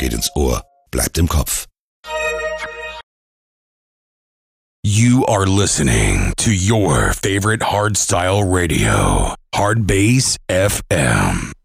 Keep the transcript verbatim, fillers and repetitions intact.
geht ins Ohr, bleibt im Kopf. You are listening to your favorite hardstyle radio, Hard Bass F M.